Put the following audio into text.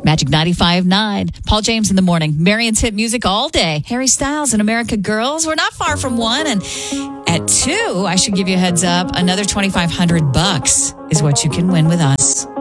Magic 95.9. Paul James in the morning. Marion's hit music all day. Harry Styles and America Girls. We're not far from one. And at 2, I should give you a heads up. Another $2,500 is what you can win with us.